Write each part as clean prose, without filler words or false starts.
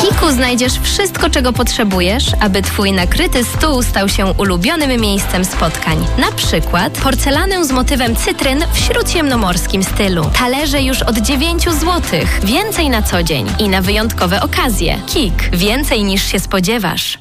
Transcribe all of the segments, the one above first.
W Kiku znajdziesz wszystko, czego potrzebujesz, aby Twój nakryty stół stał się ulubionym miejscem spotkań. Na przykład porcelanę z motywem cytryn w śródziemnomorskim stylu. Talerze już od 9 zł. Więcej na co dzień i na wyjątkowe okazje. Kik. Więcej niż się spodziewasz.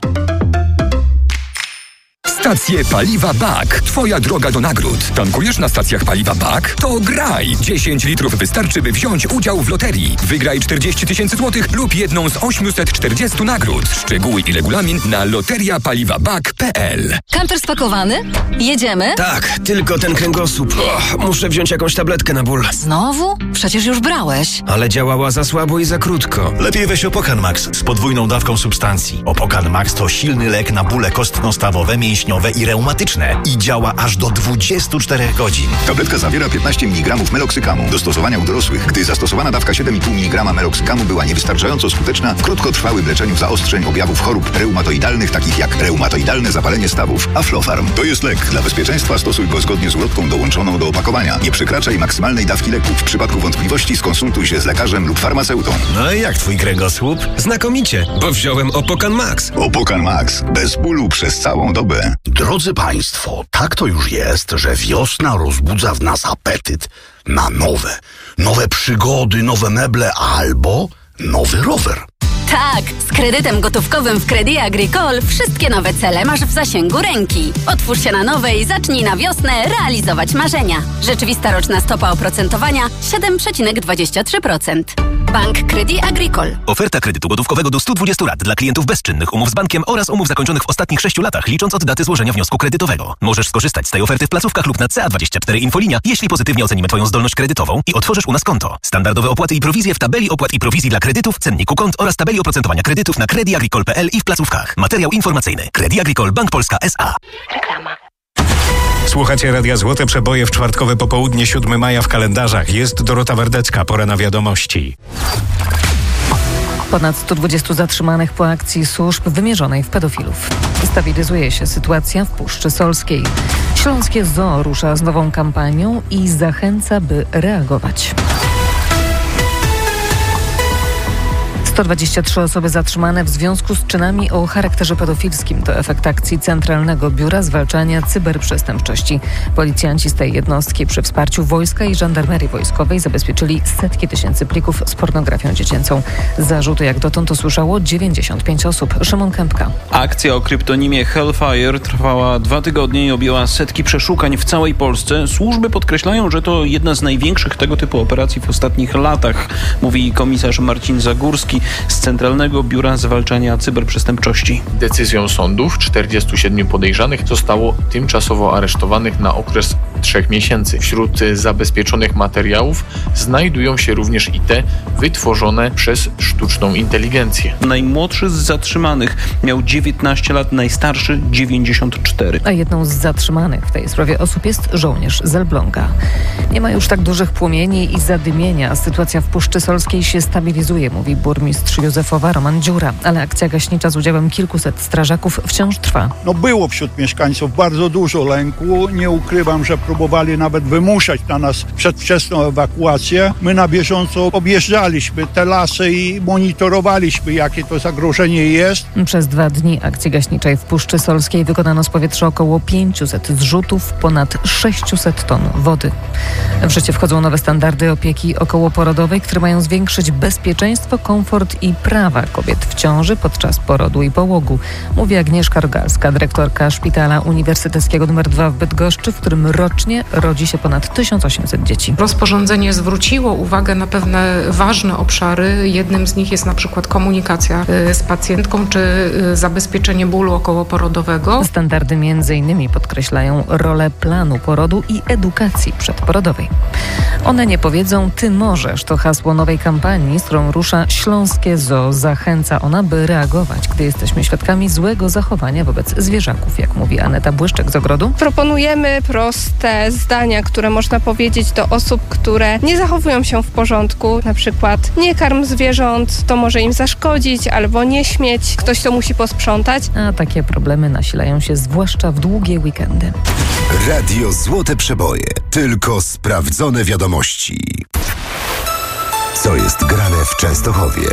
Stacje paliwa BAK. Twoja droga do nagród. Tankujesz na stacjach paliwa BAK? To graj! 10 litrów wystarczy, by wziąć udział w loterii. Wygraj 40 000 złotych lub jedną z 840 nagród. Szczegóły i regulamin na loteriapaliwabak.pl. Kamper spakowany? Jedziemy? Tak, tylko ten kręgosłup. Muszę wziąć jakąś tabletkę na ból. Znowu? Przecież już brałeś. Ale działała za słabo i za krótko. Lepiej weź Opokan Max z podwójną dawką substancji. Opokan Max to silny lek na bóle kostno-stawowe, mięśniowe i reumatyczne i działa aż do 24 godzin. Tabletka zawiera 15 mg meloksykamu. Do stosowania u dorosłych, gdy zastosowana dawka 7,5 mg meloksykamu była niewystarczająco skuteczna w krótkotrwałym leczeniu zaostrzeń objawów chorób reumatoidalnych, takich jak reumatoidalne zapalenie stawów. Aflofarm to jest lek. Dla bezpieczeństwa stosuj go zgodnie z ulotką dołączoną do opakowania. Nie przekraczaj maksymalnej dawki leku. W przypadku wątpliwości skonsultuj się z lekarzem lub farmaceutą. No i jak twój kręgosłup? Znakomicie, bo wziąłem Opokan Max. Opokan Max. Bez bólu przez całą dobę. Drodzy Państwo, tak to już jest, że wiosna rozbudza w nas apetyt na nowe przygody, nowe meble albo nowy rower. Tak, z kredytem gotówkowym w Crédit Agricole wszystkie nowe cele masz w zasięgu ręki. Otwórz się na nowe i zacznij na wiosnę realizować marzenia. Rzeczywista roczna stopa oprocentowania 7,23%. Bank Crédit Agricole. Oferta kredytu gotówkowego do 120 lat dla klientów bezczynnych, umów z bankiem oraz umów zakończonych w ostatnich 6 latach, licząc od daty złożenia wniosku kredytowego. Możesz skorzystać z tej oferty w placówkach lub na CA24 Infolinia, jeśli pozytywnie ocenimy Twoją zdolność kredytową i otworzysz u nas konto. Standardowe opłaty i prowizje w tabeli opłat i prowizji dla kredytów, cenniku kont oraz tabeli oprocentowania kredytów na creditagricole.pl i w placówkach. Materiał informacyjny. Crédit Agricole Bank Polska S.A. Reklama. Słuchacie Radia Złote Przeboje w czwartkowe popołudnie 7 maja w kalendarzach. Jest Dorota Wardecka, pora na wiadomości. Ponad 120 zatrzymanych po akcji służb wymierzonej w pedofilów. Stabilizuje się sytuacja w Puszczy Solskiej. Śląskie Zoo rusza z nową kampanią i zachęca, by reagować. 123 osoby zatrzymane w związku z czynami o charakterze pedofilskim. To efekt akcji Centralnego Biura Zwalczania Cyberprzestępczości. Policjanci z tej jednostki przy wsparciu wojska i żandarmerii wojskowej zabezpieczyli setki tysięcy plików z pornografią dziecięcą. Zarzuty jak dotąd usłyszało 95 osób. Szymon Kępka. Akcja o kryptonimie Hellfire trwała 2 tygodnie i objęła setki przeszukań w całej Polsce. Służby podkreślają, że to jedna z największych tego typu operacji w ostatnich latach, mówi komisarz Marcin Zagórski z Centralnego Biura Zwalczania Cyberprzestępczości. Decyzją sądów 47 podejrzanych zostało tymczasowo aresztowanych na okres 3 miesięcy. Wśród zabezpieczonych materiałów znajdują się również i te wytworzone przez sztuczną inteligencję. Najmłodszy z zatrzymanych miał 19 lat, najstarszy 94. A jedną z zatrzymanych w tej sprawie osób jest żołnierz z Elbląga. Nie ma już tak dużych płomieni i zadymienia. Sytuacja w Puszczy Solskiej się stabilizuje, mówi burmistrz Józefowa Roman Dziura, ale akcja gaśnicza z udziałem kilkuset strażaków wciąż trwa. Było wśród mieszkańców bardzo dużo lęku. Nie ukrywam, że próbowali nawet wymuszać na nas przedwczesną ewakuację. My na bieżąco objeżdżaliśmy te lasy i monitorowaliśmy, jakie to zagrożenie jest. Przez 2 dni akcji gaśniczej w Puszczy Solskiej wykonano z powietrza około 500 zrzutów, ponad 600 ton wody. W życie wchodzą nowe standardy opieki okołoporodowej, które mają zwiększyć bezpieczeństwo, komfort i prawa kobiet w ciąży podczas porodu i połogu, mówi Agnieszka Rogalska, dyrektorka Szpitala Uniwersyteckiego nr 2 w Bydgoszczy, w którym rocznie rodzi się ponad 1800 dzieci. Rozporządzenie zwróciło uwagę na pewne ważne obszary. Jednym z nich jest na przykład komunikacja z pacjentką czy zabezpieczenie bólu okołoporodowego. Standardy m.in. podkreślają rolę planu porodu i edukacji przedporodowej. One nie powiedzą, ty możesz. To hasło nowej kampanii, z którą rusza Śląskie Zoo. Zachęca ona, by reagować, gdy jesteśmy świadkami złego zachowania wobec zwierzaków, jak mówi Aneta Błyszczek z Ogrodu. Proponujemy proste zdania, które można powiedzieć do osób, które nie zachowują się w porządku. Na przykład nie karm zwierząt, to może im zaszkodzić, albo nie śmieć, ktoś to musi posprzątać. A takie problemy nasilają się zwłaszcza w długie weekendy. Radio Złote Przeboje. Tylko sprawdzone wiadomości. Co jest grane w Częstochowie?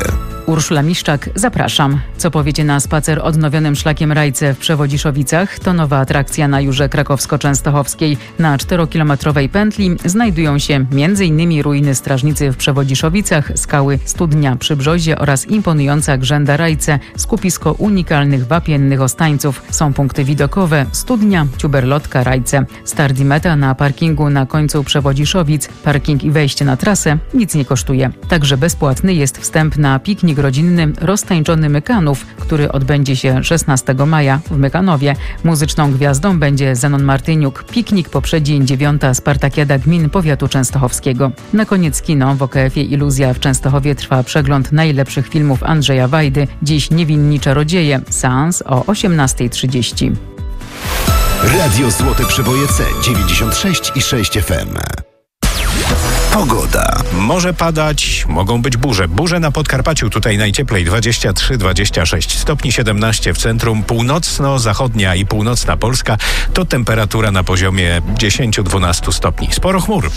Urszula Miszczak, zapraszam. Co powiecie na spacer odnowionym szlakiem Rajce w Przewodziszowicach? To nowa atrakcja na Jurze Krakowsko-Częstochowskiej. Na 4-kilometrowej pętli znajdują się m.in. ruiny strażnicy w Przewodziszowicach, skały Studnia przy Brzozie oraz imponująca Grzęda Rajce, skupisko unikalnych wapiennych ostańców. Są punkty widokowe: Studnia, Ciuberlotka, Rajce. Start i meta na parkingu na końcu Przewodziszowic. Parking i wejście na trasę nic nie kosztuje. Także bezpłatny jest wstęp na piknik rodzinny Roztańczony Mykanów, który odbędzie się 16 maja w Mykanowie. Muzyczną gwiazdą będzie Zenon Martyniuk. Piknik poprzedzi 9. Spartakiada Gmin Powiatu Częstochowskiego. Na koniec kino. W OKF-ie Iluzja w Częstochowie trwa przegląd najlepszych filmów Andrzeja Wajdy. Dziś Niewinni Czarodzieje. Seans o 18:30. Radio Złote Przeboje C 96,6 FM. Pogoda. Może padać, mogą być burze. Burze na Podkarpaciu, tutaj najcieplej 23-26 stopni, 17 w centrum. Północno-zachodnia i północna Polska to temperatura na poziomie 10-12 stopni. Sporo chmur.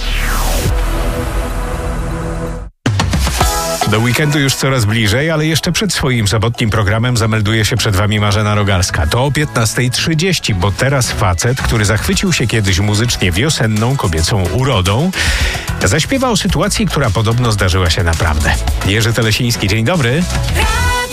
Do weekendu już coraz bliżej, ale jeszcze przed swoim sobotnim programem zamelduje się przed wami Marzena Rogalska. To o 15:30, bo teraz facet, który zachwycił się kiedyś muzycznie wiosenną kobiecą urodą, zaśpiewa o sytuacji, która podobno zdarzyła się naprawdę. Jerzy Telesiński, dzień dobry.